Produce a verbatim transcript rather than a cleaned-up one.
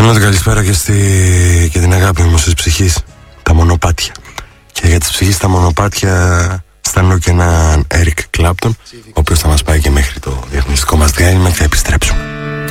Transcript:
Στέλνω την καλησπέρα και, στη... και την αγάπη μου στις ψυχής, τα μονοπάτια. Και για τις ψυχής τα μονοπάτια στέλνω και έναν Eric Clapton, ο οποίος θα μας πάει και μέχρι το διαφημιστικό μας διάλειμμα και θα επιστρέψουμε.